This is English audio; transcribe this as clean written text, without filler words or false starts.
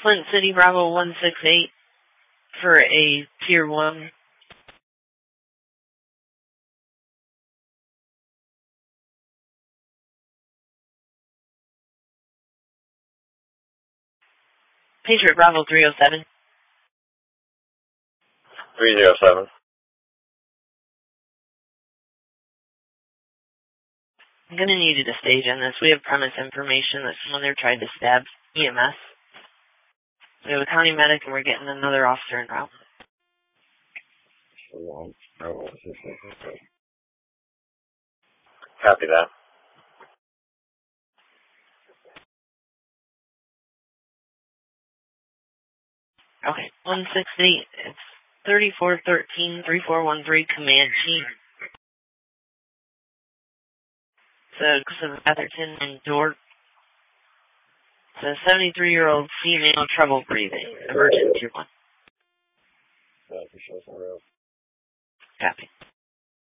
Flint City, Bravo 168 for a Tier 1. Patriot Bravo 307. 307. I'm going to need you to stage in this. We have premise information that someone there tried to stab EMS. We have a county medic and we're getting another officer en route. Copy that. Okay, 168. It's 3413-3413 Command Chief. It's a Atherton and Dorp. It's a 73-year-old female, trouble breathing. Emergency 1. Copy.